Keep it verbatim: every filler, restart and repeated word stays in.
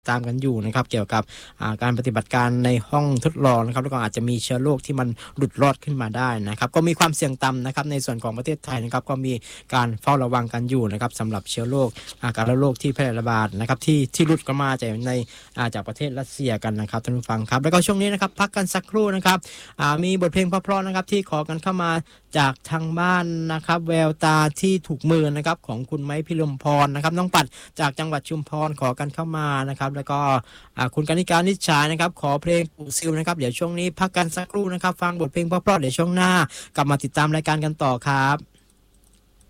ตามกันอยู่นะครับเกี่ยวกับการปฏิบัติการในห้องทดลองนะครับแล้วก็อาจจะมีเชื้อโรคที่มันหลุดรอดขึ้นมาได้นะครับก็มีความเสี่ยงต่ำนะครับในส่วนของประเทศไทยนะครับก็มีการเฝ้าระวังกันอยู่นะครับสำหรับเชื้อโรคการระโรคที่แพร่ระบาดนะครับที่ที่หลุดก็มาจากในจากประเทศรัสเซียกันนะครับท่านผู้ฟังครับแล้วก็ช่วงนี้นะครับพักกันสักครู่นะครับมีบทเพลงเพราะๆนะครับที่ขอกันเข้ามาจากทางบ้านนะครับแววตาที่ถูกมือนะครับของคุณไม้พิรมพรนะครับน้องปัดจากจังหวัดชุมพรขอกันเข้ามานะครับแล้วก็คุณกนิการนิชานะครับขอเพลงปู่ซิลนะครับเดี๋ยวช่วงนี้พักกันสักครู่นะครับฟังบทเพลงเพราะๆเดี๋ยวช่วงหน้ากลับมาติดตามรายการกันต่อครับ